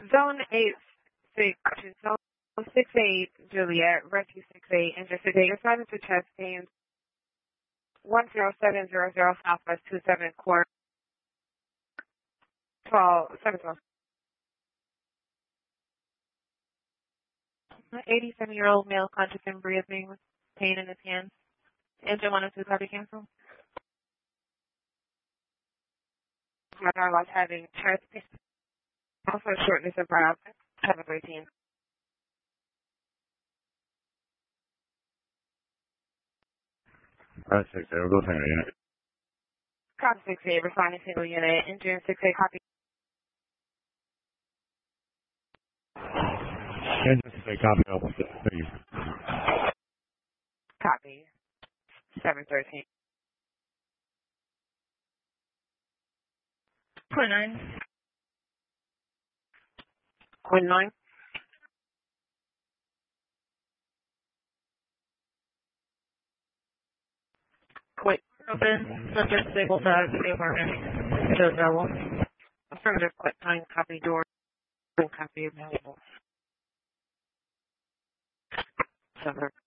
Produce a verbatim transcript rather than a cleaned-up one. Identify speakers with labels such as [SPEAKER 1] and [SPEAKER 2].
[SPEAKER 1] Zone eight six, Zone six eight, Juliet, Rescue six eight, Intercity, assignment to chest pain one zero seven zero zero, Southwest two seven, Court twelve, seven twelve. eighty-seven-year-old male conscious and breathing with pain in his hands. Engine one oh two, copy cancel. Radar loss having chest pain. Also shortness of breath. Have a great team.
[SPEAKER 2] Alright, six eight, we'll go single unit.
[SPEAKER 1] Copy six eight, responding single unit. Engine six eight, copy.
[SPEAKER 2] Engine six eight, copy, open. Thank you.
[SPEAKER 1] Copy. seven thirteen.
[SPEAKER 3] twenty-nine.
[SPEAKER 1] twenty-nine. Quit.
[SPEAKER 3] Open. Subject disabled dog to the apartment. Those available.
[SPEAKER 1] Affirmative, quit nine, copy door. Copy available. Seven.